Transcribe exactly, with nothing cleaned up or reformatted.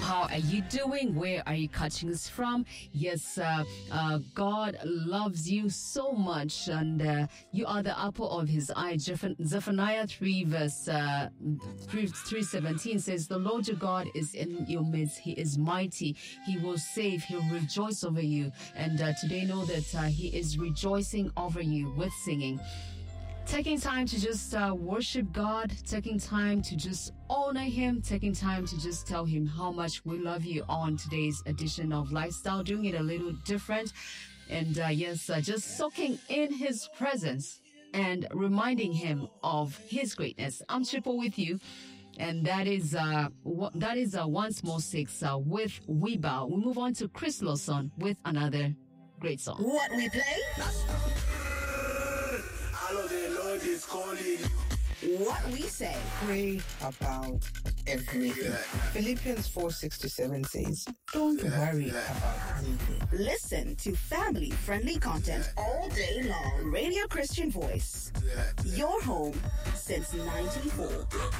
How are you doing? Where are you catching us from? Yes, uh, uh, God loves you so much, and uh, you are the apple of His eye. Zephaniah three verse uh, three seventeen says, "The Lord your God is in your midst. He is mighty. He will save. He'll rejoice over you." And uh, today, know that uh, He is rejoicing over you with singing. Taking time to just uh, worship God, taking time to just honor Him, taking time to just tell Him how much we love you on today's edition of Lifestyle, doing it a little different. And uh, yes, uh, just soaking in His presence and reminding Him of His greatness. I'm Triple with you. And that is uh, w- that is uh, Once More Six uh, with We Bow. We move on to Chris Lawson with another great song. What we play? Is calling. What we say. Pray about everything. Yeah. Philippians four six to seven says, don't Yeah. worry Yeah. about anything. Listen to family-friendly content all day long. Radio Christian Voice. Yeah. Your home since ninety-four.